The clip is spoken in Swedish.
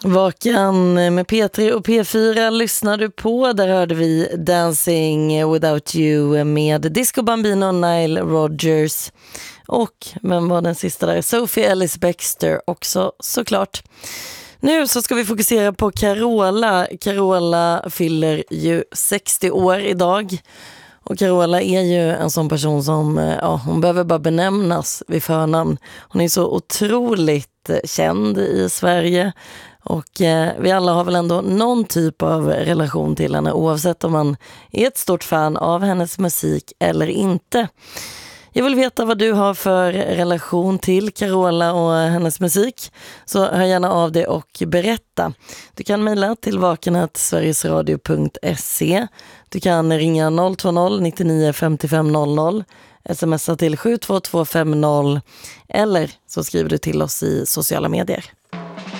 Vakan med P3 och P4 lyssnar du på. Där hörde vi Dancing Without You med Disco Bambino och Nile Rodgers. Och vem var den sista där? Sophie Ellis-Bextor också såklart. Nu så ska vi fokusera på Carola. Carola fyller ju 60 år idag. Och Carola är ju en sån person som hon behöver bara benämnas vid förnamn. Hon är så otroligt känd i Sverige. Och vi alla har väl ändå någon typ av relation till henne, oavsett om man är ett stort fan av hennes musik eller inte. Jag vill veta vad du har för relation till Carola och hennes musik. Så hör gärna av dig och berätta. Du kan mejla till vaken@sverigesradio.se. Du kan ringa 020 99 55 00, smsa till 72250 eller så skriver du till oss i sociala medier.